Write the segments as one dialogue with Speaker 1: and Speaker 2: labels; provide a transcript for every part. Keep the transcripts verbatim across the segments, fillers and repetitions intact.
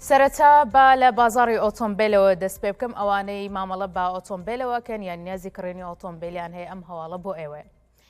Speaker 1: سەرەتا با لە بازاڕی ئۆتۆمبیلەوە دەست پێ بکەم ئەوانەی مامەڵە با ئۆتۆمبیلەوەکەن یان نیازی کڕێنی ئۆتۆمبیلیان هەیە ئەم هەواڵە بۆ ئێوە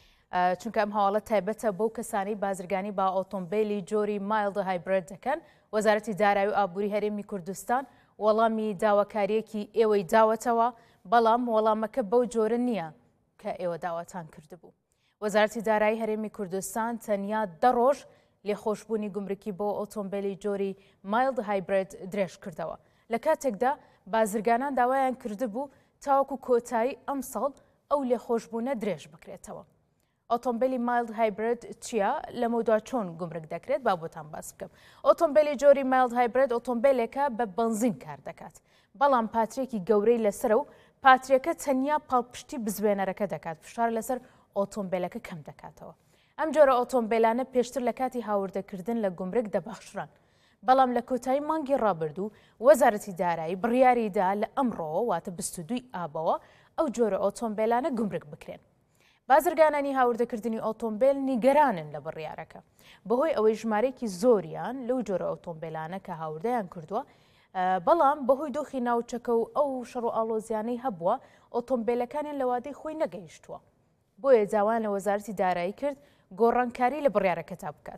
Speaker 1: چونکە ئەم هەواڵە تایبەتە بۆ کەسانی بازرگانی با ئۆتۆمبیلی جۆری مایلد هایبرید دەکەن. وەزارەتی دارایی و ئابووری هەرێمی کوردستان وەڵامی داواکاریەکی ئێوەی داوەتەوە، بەڵام وەڵامەکە بەو جۆرە نییە کە ئێوە داواتان کردبوو. وەزارەتی دارایی هەرێمی کوردستان تەنیا دە ڕۆژ لێخۆشبوونی گومرکی بۆ ئۆتۆمبیلی جۆری مایلد هایبرید درێژ کردەوە. لە کاتێکدا بازرگانان داوایان کردبوو تاوەکو کۆتایی ئەم ساڵ ئەو لێخۆشبوونە درێژ بکرێتەوە. ئۆتۆمبیلی مایلد هایبرید چییە؟ لەمەودا چۆن گومرک دەکرێت با بۆتان باس بکەم. ئۆتۆمبیلی جۆری مایلد هایبرید ئۆتۆمبیلێکە بە بنزین کار دەکات، بەڵام پاترێکی گەورەی لەسرە و پاترێکە تەنیا پاڵپشتی بزوێنەرەکە دەکات، فشار لەسەر ئۆتۆمبیلەکە کەم دەکاتەوە. ئەم جۆرە ئۆتۆمبیلانە پێشتر لە کاتی هاوردەکردن لە گومرک دەبەخشران، بەڵام لە کۆتایی مانگی ڕابردوو وەزارەتی دارایی بڕیاریدا لە ئەمڕۆ واتە بیست و دووی ئابەوە ئەو جۆرە ئۆتۆمبیلانە گومرک بکرێن. بازرگانانی هاوردەکردنی ئۆتۆمبیل نیگەرانن لە بڕیارەکە بەهۆی ئەوەی ژمارەیەکی زۆریان لەو جۆرە ئۆتۆمبیلانە کە هاوردەیان کردووە، بەڵام بەهۆی دۆخی ناوچەکە و ئەو شەڕ و ئاڵۆزیانەی هەبووە ئۆتۆمبیلەکانیان لە وادەی خۆی نەگەیشتووە. بۆیە جاوان لە وەزارەتی دارایی کرد گۆڕانکاری لە بڕیارەکە تا بکات.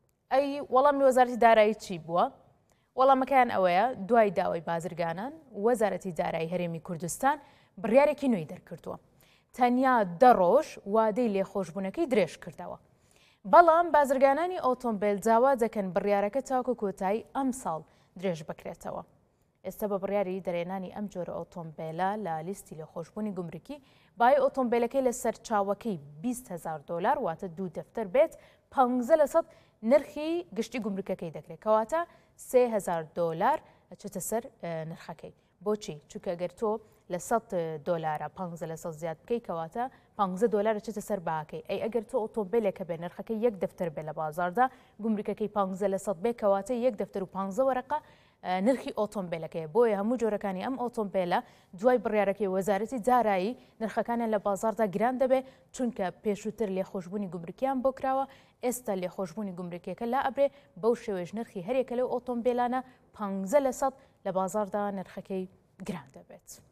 Speaker 1: ئەی وەڵامی وەزارەتی دارایی چی بووە؟ وەڵامەکەیان ئەوەیە دوای داوای بازرگانان وەزارەتی دارایی هەرێمی کوردستان بڕیارێکی نوێی دەرکردووە. تەنیا دە ڕۆژ وادەی لێخۆشبوونەکەی درێژ کردەوە، بەڵام بازرگانانی ئۆتۆمبیل جاوا دەکەن بڕیارەکە تاکو کۆتایی ئەم ساڵ درێژ بکرێتەوە. ئێستا بە بڕیاری دەرێنانی ئەم جۆرە ئۆتۆمبیلە لە لیستی لێخۆشبوونی گومرکی بای ئۆتۆمبیلەکەی لە سەر چاوەکەی بیست هەزار دۆلار واتە دوو دەفتەر بێت پانزە لە سەد نرخی گشتی گومرکەکەی دەکرێت، کەواتە سێ هەزار دۆلار ئەچێتە سەر نرخەکەی. بۆچی؟ چونکە ئەگەر تۆ لە سەد دۆلارە پانزە لە سەد زیاد بکەی کەواتە پانزە دۆلار ئەچێتە سەر باکەی. ئەی ئەگەر تۆ ئۆتۆمبیلێکە بێ نرخەکەی یەک دەفتەر بێ لە بازاردا گومرکەکەی پانزە لە سەد بێ کەواتە یەک دەفتەر و پانزە وەرەقە نرخی ئۆتۆمبیلەکەیە. بۆیە هەموو جۆرەکانی ئەم ئۆتۆمبیلە دوای بڕیارەکەی وەزارەتی دارایی نرخەکانیان لە بازاردا گران دەبێت، چونکە پێشووتر لێخۆشبوونی گومرکیان بۆ کراوە، ئێستا لێخۆشبوونی گومرکیەکە لا ئەبرێ بەو شێوەیەش نرخی هەرێکە لەو ئۆتۆمبیلانە پانزە لە سەد لە بازاردا نرخەکەی گران دەبێت.